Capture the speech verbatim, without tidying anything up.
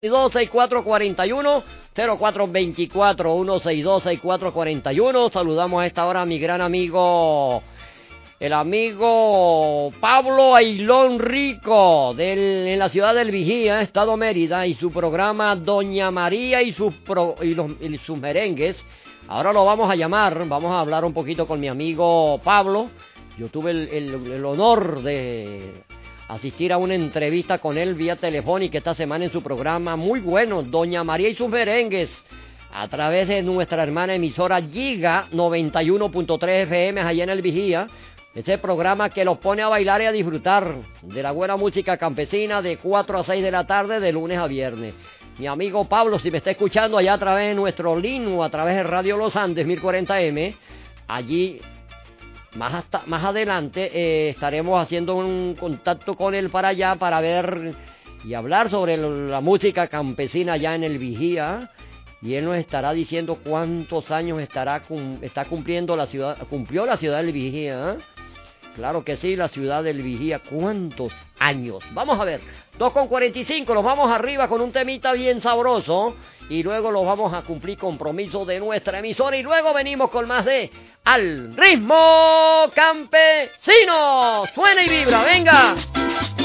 dos seis cuatro cuatro uno, cero cuatro veinticuatro, uno seis dos seis cuatro cuatro uno. Saludamos a esta hora a mi gran amigo, el amigo Pablo Ailón Rico, del, en la ciudad del Vigía, Estado Mérida, y su programa Doña María y sus, pro, y los, y sus merengues. Ahora lo vamos a llamar, vamos a hablar un poquito con mi amigo Pablo. Yo tuve el, el, el honor de asistir a una entrevista con él vía telefónica esta semana en su programa muy bueno, Doña María y sus merengues, a través de nuestra hermana emisora Giga noventa y uno punto tres F M allá en el Vigía. Este programa que los pone a bailar y a disfrutar de la buena música campesina de cuatro a seis de la tarde de lunes a viernes. Mi amigo Pablo, si me está escuchando allá a través de nuestro link o a través de Radio Los Andes mil cuarenta M, allí más hasta más adelante eh, estaremos haciendo un contacto con él para allá para ver y hablar sobre la música campesina allá en el Vigía, y él nos estará diciendo cuántos años estará está cumpliendo la ciudad cumplió la ciudad del Vigía, ¿eh? Claro que sí, la ciudad del Vigía, ¿cuántos años? Vamos a ver, dos con cuarenta y cinco, nos vamos arriba con un temita bien sabroso y luego los vamos a cumplir compromiso de nuestra emisora y luego venimos con más de Al Ritmo Campesino. Suena y vibra, venga.